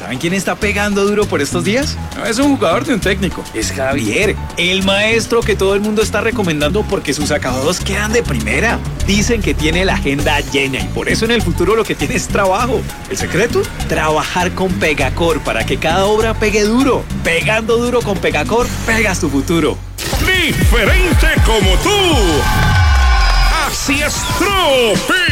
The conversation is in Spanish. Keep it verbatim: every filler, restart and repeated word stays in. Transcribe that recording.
¿Saben quién está pegando duro por estos días? No es un jugador ni un técnico, es Javier, el maestro que todo el mundo está recomendando porque sus acabados quedan de primera. Dicen que tiene la agenda llena y por eso en el futuro lo que tiene es trabajo. ¿El secreto? Trabajar con Pegacor para que cada obra pegue duro. Pegando duro con Pegacor, pegas tu futuro. Diferente como tú. Así es, Tropi.